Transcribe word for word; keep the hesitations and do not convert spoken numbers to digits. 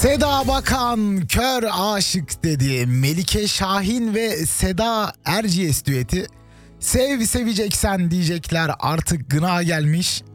Seda Bakan kör aşık dedi. Melike Şahin ve Seda Erciyes düeti. Sev seveceksen diyecekler, artık gına gelmiş.